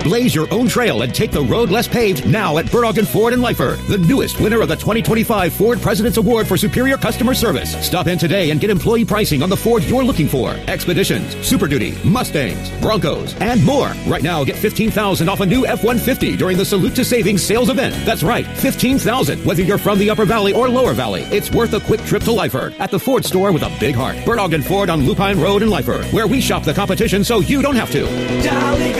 Blaze your own trail and take the road less paved now at Burt Ogden Ford in Lifer, the newest winner of the 2025 Ford President's Award for Superior Customer Service. Stop in today and get employee pricing on the Ford you're looking for. Expeditions, Super Duty, Mustangs, Broncos, and more. Right now, get $15,000 off a new F-150 during the Salute to Savings sales event. That's right, $15,000. Whether you're from the Upper Valley or Lower Valley, it's worth a quick trip to Lifer at the Ford store with a big heart. Burt Ogden Ford on Lupine Road in Lifer, where we shop the competition so you don't have to.